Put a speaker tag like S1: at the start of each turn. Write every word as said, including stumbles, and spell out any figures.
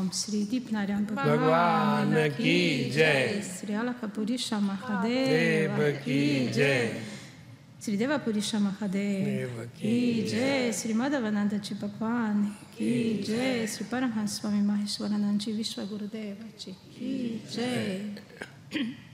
S1: ओम श्री दीपनारायण
S2: भगवान की जय।
S1: श्री अलकापुरुष महादेव
S2: देव की जय।
S1: श्री देवापुरुष महादेव की जय। श्री माधवानंद जी भगवान की जय। श्री परमहंस स्वामी महेश्वरानंद जी विश्व गुरुदेव जी की जय।